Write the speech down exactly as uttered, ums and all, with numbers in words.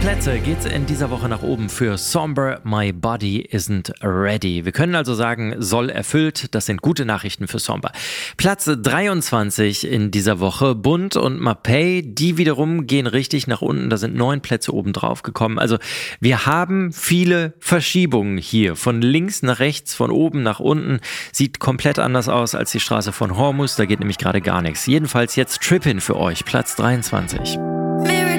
Plätze geht's in dieser Woche nach oben für Somber, My Body Isn't Ready. Wir können also sagen, soll erfüllt. Das sind gute Nachrichten für Somber. Platz dreiundzwanzig in dieser Woche, Bunt und Mapei, die wiederum gehen richtig nach unten. Da sind neun Plätze oben drauf gekommen. Also wir haben viele Verschiebungen hier. Von links nach rechts, von oben nach unten. Sieht komplett anders aus als die Straße von Hormuz. Da geht nämlich gerade gar nichts. Jedenfalls jetzt Trippin' für euch, Platz dreiundzwanzig.